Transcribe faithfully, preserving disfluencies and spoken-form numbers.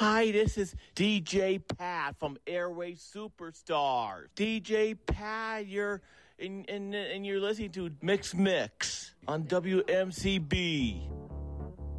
Hi, this is D J Pat from Airway Superstars. D J Pat, you're and and and you're listening to Mix Mix on W M C B.